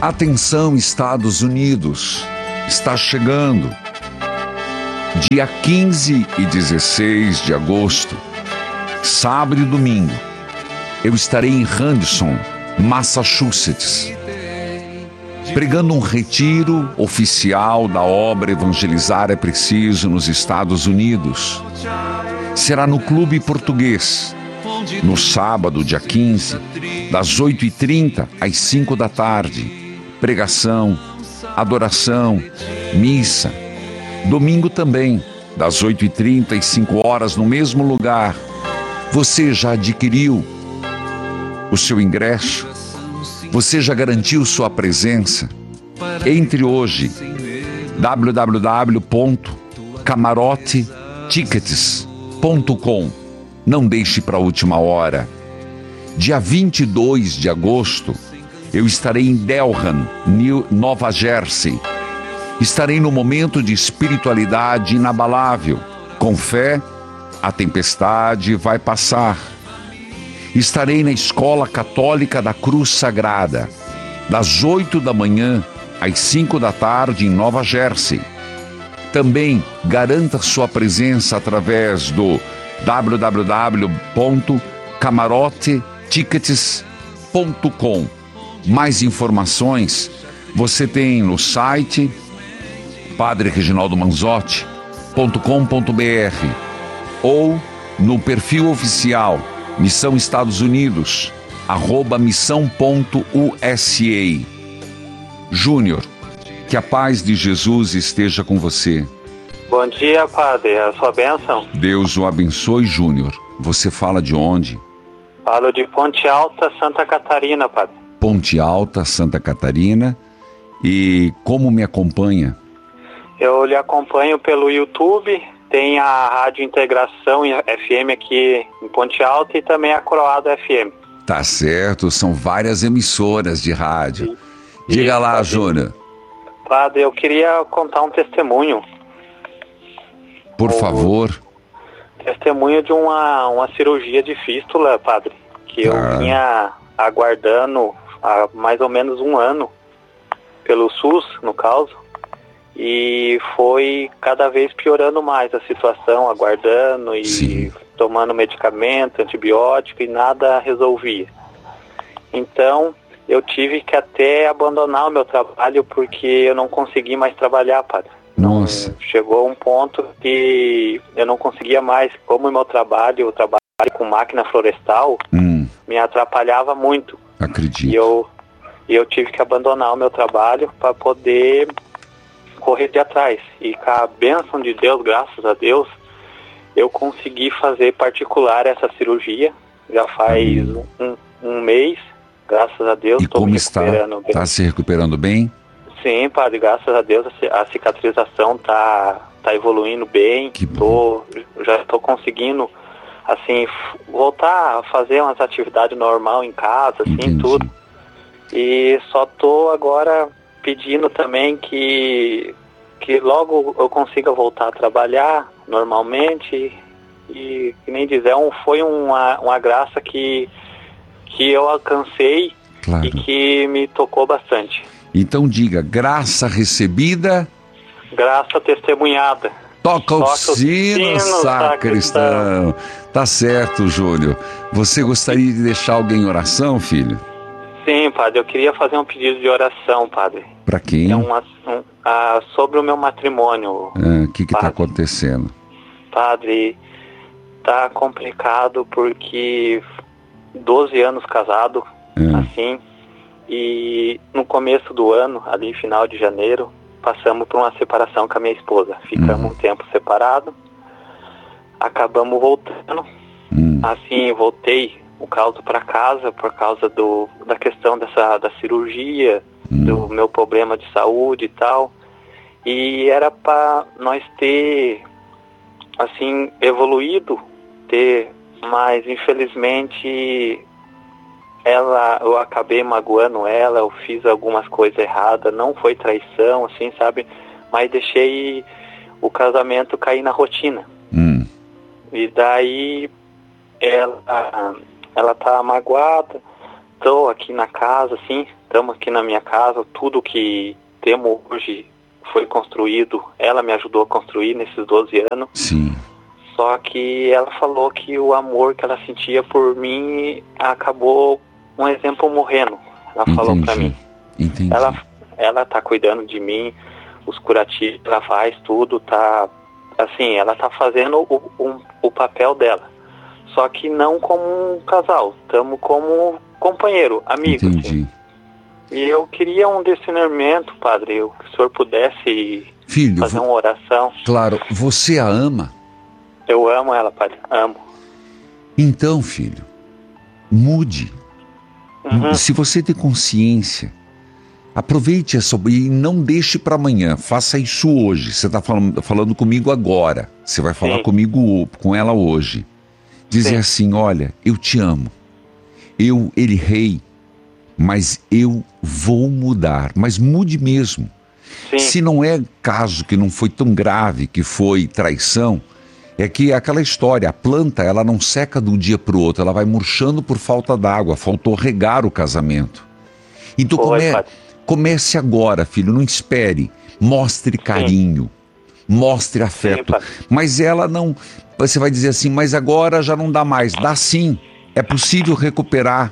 Atenção, Estados Unidos, está chegando. Dia 15 e 16 de agosto, sábado e domingo, eu estarei em Henderson, Massachusetts, pregando um retiro oficial da obra Evangelizar é Preciso nos Estados Unidos. Será no Clube Português, no sábado, dia 15, das 8h30 às 5 da tarde. Pregação, adoração, missa. Domingo também, das 8h30 às 5 horas, no mesmo lugar. Você já adquiriu o seu ingresso? Você já garantiu sua presença? Entre hoje, www.camarotetickets.com. Não deixe para a última hora. Dia 22 de agosto, eu estarei em Delran, Nova Jersey. Estarei no momento de espiritualidade inabalável. Com fé, a tempestade vai passar. Estarei na Escola Católica da Cruz Sagrada, das 8 da manhã às 5 da tarde em Nova Jersey. Também garanta sua presença através do www.camarotetickets.com. Mais informações você tem no site padrereginaldomanzotti.com.br ou no perfil oficial Missão Estados Unidos, @missão.usa. Júnior, que a paz de Jesus esteja com você. Bom dia, padre. A sua bênção. Deus o abençoe, Júnior. Você fala de onde? Falo de Ponte Alta, Santa Catarina, padre. Ponte Alta, Santa Catarina. E como me acompanha? Eu lhe acompanho pelo YouTube. Tem a Rádio Integração FM aqui em Ponte Alta e também a Coroado FM. Tá certo, são várias emissoras de rádio. Diga Isso, lá, padre. Júnior. Padre, eu queria contar um testemunho. Por favor. Testemunho de uma cirurgia de fístula, padre, que eu vinha aguardando há mais ou menos um ano pelo SUS, no caso, e foi cada vez piorando mais a situação, aguardando e Sim. tomando medicamento, antibiótico e nada resolvia. Então, eu tive que até abandonar o meu trabalho porque eu não consegui mais trabalhar, padre. Nossa. Chegou um ponto que eu não conseguia mais, como o meu trabalho, eu trabalho com máquina florestal, me atrapalhava muito. Acredito. E eu tive que abandonar o meu trabalho para poder correr de atrás. E com a bênção de Deus, graças a Deus, eu consegui fazer particular essa cirurgia. Já faz um mês, graças a Deus. E como está? Está se recuperando bem? Sim, padre, graças a Deus a cicatrização tá evoluindo bem. Já estou conseguindo, assim, voltar a fazer umas atividades normais em casa, assim, Entendi. tudo. E só tô agora pedindo também que logo eu consiga voltar a trabalhar normalmente e que nem dizer, foi uma graça que eu alcancei. Claro. E que me tocou bastante. Então diga, graça recebida, graça testemunhada. Toca o sino, sacristão. Tá certo, Júlio. Você gostaria de deixar alguém em oração, filho? Sim, padre, eu queria fazer um pedido de oração, padre. Para quem? Sobre o meu matrimônio. O que está acontecendo? Padre, tá complicado porque 12 anos casado, assim, e no começo do ano, ali final de janeiro, passamos por uma separação com a minha esposa. Ficamos um tempo separados, acabamos voltando. Assim, voltei o caso para casa por causa da questão da cirurgia, do meu problema de saúde e tal. E era para nós ter, assim, evoluído, mas infelizmente eu acabei magoando ela, eu fiz algumas coisas erradas, não foi traição, assim, sabe? Mas deixei o casamento cair na rotina. E daí ela tá magoada, estou aqui na casa, assim, estamos aqui na minha casa, tudo que temos hoje foi construído, ela me ajudou a construir nesses 12 anos. Sim. Só que ela falou que o amor que ela sentia por mim acabou, um exemplo, morrendo. Ela falou pra mim. Entendi. Ela tá cuidando de mim, os curativos, ela faz tudo, tá, assim, ela tá fazendo o papel dela. Só que não como um casal, estamos como companheiro, amigo. Entendi. Assim. E eu queria um discernimento, padre, que o senhor pudesse fazer uma oração. Claro, você a ama? Eu amo ela, padre, amo. Então, filho, mude. Se você tem consciência, aproveite essa e não deixe para amanhã. Faça isso hoje. Você está falando comigo agora. Você vai falar comigo, com ela hoje. Dizer assim, olha, eu te amo. Eu errei, mas eu vou mudar. Mas mude mesmo. Sim. Se não é caso que não foi tão grave, que foi traição, é que aquela história, a planta, ela não seca de um dia para o outro, ela vai murchando por falta d'água, faltou regar o casamento. Então comece agora, filho, não espere, mostre carinho, mostre afeto. Mas ela não, você vai dizer assim, mas agora já não dá mais. Dá sim, é possível recuperar.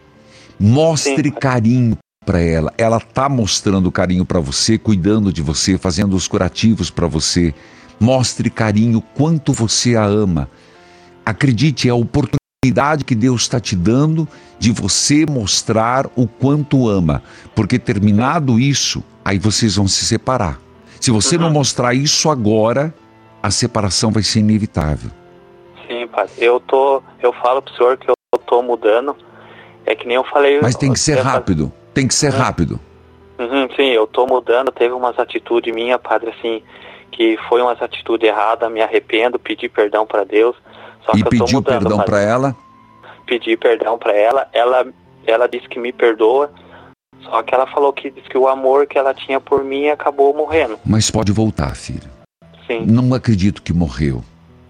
Mostre carinho para ela. Ela está mostrando carinho para você, cuidando de você, fazendo os curativos para você. Mostre carinho, quanto você a ama. Acredite, é a oportunidade que Deus está te dando de você mostrar o quanto ama. Porque terminado isso, aí vocês vão se separar. Se você não mostrar isso agora, a separação vai ser inevitável. Sim, padre. Eu falo pro senhor que eu tô mudando. É que nem eu falei... Mas tem que ser rápido. Tem que ser rápido. Sim, eu tô mudando. Teve umas atitudes minhas, padre, assim... que foi uma atitude errada, me arrependo, pedi perdão para Deus. Só que eu tô mudando, pediu perdão para ela? Pedi perdão para ela, ela disse que me perdoa, só que ela falou que disse que o amor que ela tinha por mim acabou morrendo. Mas pode voltar, filho. Sim. Não acredito que morreu.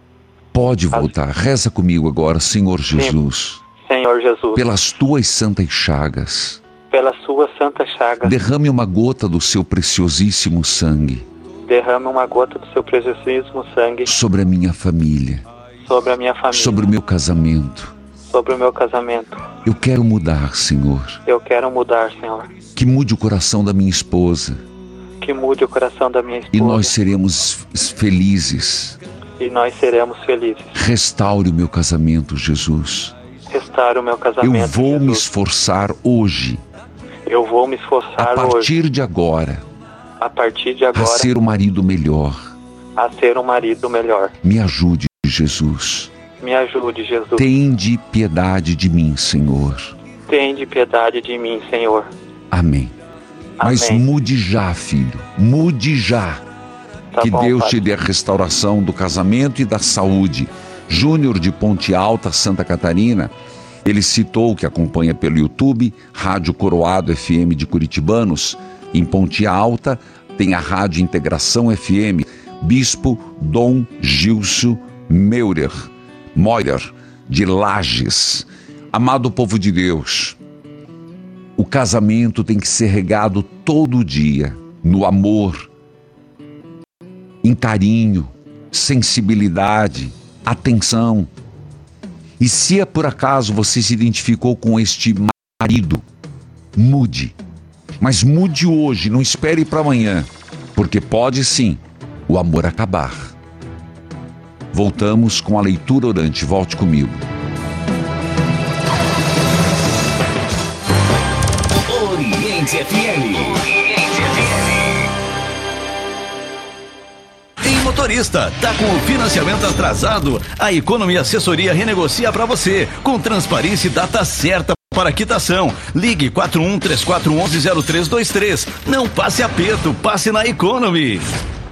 Pode voltar. Reza comigo agora, Senhor Jesus. Senhor Jesus. Pelas tuas santas chagas. Pelas suas santas chagas. Derrame uma gota do seu preciosíssimo sangue. Derrame uma gota do seu preciosíssimo sangue sobre a minha família, sobre a minha família, sobre o meu casamento, sobre o meu casamento. Eu quero mudar, Senhor. Eu quero mudar, Senhor. Que mude o coração da minha esposa. Que mude o coração da minha esposa. E nós seremos felizes. E nós seremos felizes. Restaure o meu casamento, Jesus. Restaure o meu casamento, Eu vou Jesus. me esforçar hoje. Eu vou me esforçar hoje. A partir de agora. A partir de agora. A ser um marido melhor. A ser um marido melhor. Me ajude, Jesus. Me ajude, Jesus. Tende piedade de mim, Senhor. Tende piedade de mim, Senhor. Amém. Mas mude já, filho. Mude já. Tá que bom, Deus pai. te dê a restauração do casamento e da saúde. Júnior de Ponte Alta, Santa Catarina, ele citou, que acompanha pelo YouTube, Rádio Coroado FM de Curitibanos. Em Ponte Alta tem a Rádio Integração FM, Bispo Dom Gilson Moirer, de Lages. Amado povo de Deus, o casamento tem que ser regado todo dia, no amor, em carinho, sensibilidade, atenção. E se é por acaso você se identificou com este marido, mude. Mas mude hoje, não espere para amanhã, porque pode sim o amor acabar. Voltamos com a leitura orante. Volte comigo. Oriente FM. Em motorista, tá com o financiamento atrasado? A Economy Assessoria renegocia para você, com transparência e data certa para quitação. Ligue 4134110323. Não passe aperto, passe na Economy.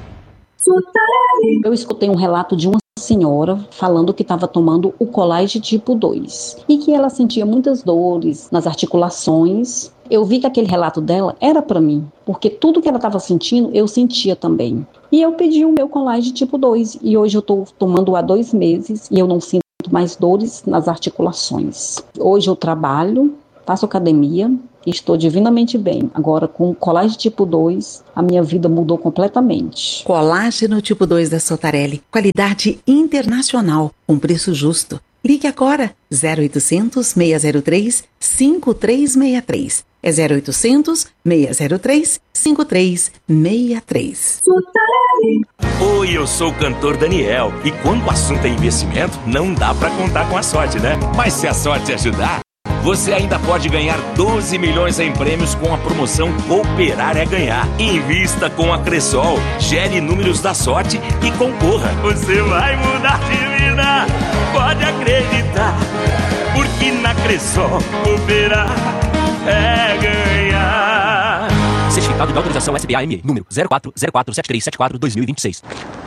Eu escutei um relato de uma senhora falando que estava tomando o Colage tipo 2 e que ela sentia muitas dores nas articulações. Eu vi que aquele relato dela era para mim, porque tudo que ela estava sentindo, eu sentia também. E eu pedi o meu Colage tipo 2 e hoje eu estou tomando há 2 meses e eu não sinto mais dores nas articulações. Hoje eu trabalho faço academia e estou divinamente bem. Agora, com o colágeno tipo 2, a minha vida mudou completamente. Colágeno tipo 2 da Sotarelli. Qualidade internacional, com preço justo. Ligue agora, 0800 603 5363. É 0800 603 5363. Oi, eu sou o cantor Daniel. E quando o assunto é investimento, não dá pra contar com a sorte, né? Mas se a sorte ajudar, você ainda pode ganhar 12 milhões em prêmios com a promoção Cooperar é Ganhar. Invista com a Cressol, gere números da sorte e concorra. Você vai mudar de vida, pode acreditar, porque na Cressol Cooperar é ganhar. Certificado de autorização SBA-ME, número 04047374-2026.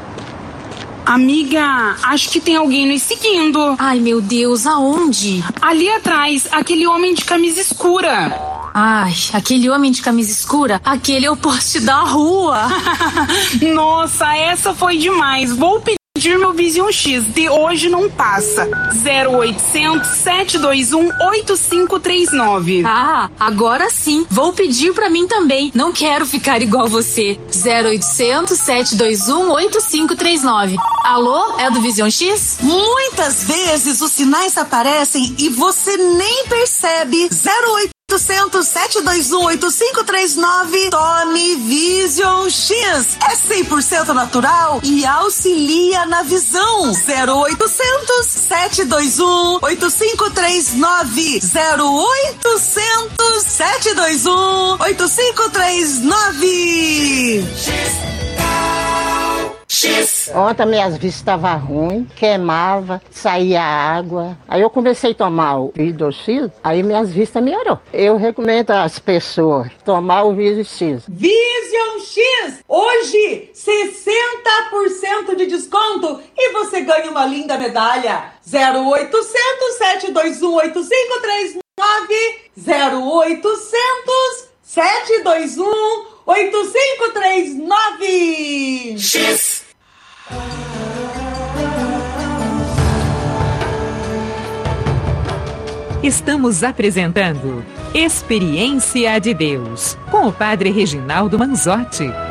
Amiga, acho que tem alguém nos seguindo. Ai, meu Deus, aonde? Ali atrás, aquele homem de camisa escura. Ai, aquele homem de camisa escura? Aquele é o poste da rua. Nossa, essa foi demais. Vou pedir meu Vision X, de hoje não passa. 0800 721 8539. Ah, agora sim. Vou pedir pra mim também. Não quero ficar igual você. 0800 721 8539. Alô, é do Vision X? Muitas vezes os sinais aparecem e você nem percebe. 0800 721 8539. Tome Vision X. É 100% natural e auxilia na visão. 0800 721 8539. 0800 721 8539. Ontem minhas vistas estavam ruins, queimava, saía água. Aí eu comecei a tomar o Vision X, aí minhas vistas melhorou. Eu recomendo às pessoas tomar o Vision X. Vision X! Hoje, 60% de desconto e você ganha uma linda medalha. 0800 721 8539. 0800 721 8539. X. Estamos apresentando Experiência de Deus com o Padre Reginaldo Manzotti.